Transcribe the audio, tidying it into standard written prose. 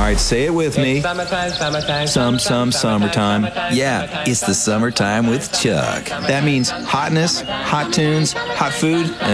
right, say it with me. Summertime, summertime. Summertime. Yeah, it's the summertime with Chuck. That means hotness, hot tunes, hot food, and